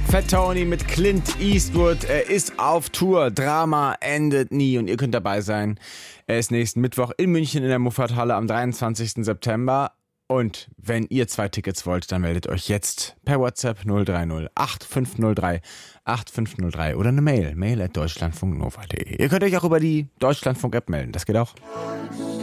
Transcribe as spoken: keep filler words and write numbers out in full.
Fat Tony mit Clint Eastwood. Er ist auf Tour. Drama endet nie und ihr könnt dabei sein. Er ist nächsten Mittwoch in München in der Muffathalle am dreiundzwanzigsten September. Und wenn ihr zwei Tickets wollt, dann meldet euch jetzt per WhatsApp null drei null acht fünf null drei acht fünf null drei oder eine Mail, mail at deutschlandfunknova punkt de. Ihr könnt euch auch über die Deutschlandfunk-App melden, das geht auch.